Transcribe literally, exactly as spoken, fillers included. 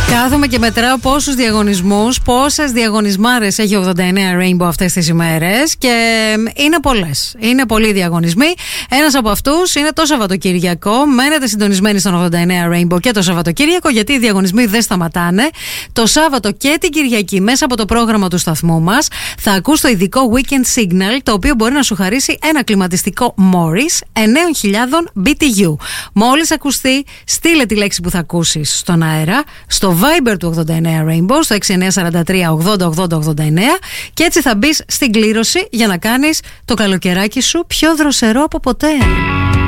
Κάθομαι και μετράω πόσους διαγωνισμούς, πόσες διαγωνισμάρες έχει ογδόντα εννέα Rainbow αυτές τις ημέρες και είναι πολλές. Είναι πολλοί διαγωνισμοί. Ένας από αυτούς είναι το Σαββατοκύριακο. Μένετε συντονισμένοι στον ογδόντα εννέα Rainbow και το Σαββατοκύριακο, γιατί οι διαγωνισμοί δεν σταματάνε. Το Σάββατο και την Κυριακή, μέσα από το πρόγραμμα του σταθμού μας, θα ακούς το ειδικό Weekend Signal, το οποίο μπορεί να σου χαρίσει ένα κλιματιστικό Morris εννέα χιλιάδες μπι τι γιου. Μόλις ακουστεί, στείλε τη λέξη που θα ακούσεις στον αέρα, στο Viber του ογδόντα εννέα Rainbow, στο έξι εννέα τέσσερα τρία ογδόντα ογδόντα ογδόντα εννέα, και έτσι θα μπεις στην κλήρωση για να κάνεις το καλοκαιράκι σου πιο δροσερό από ποτέ.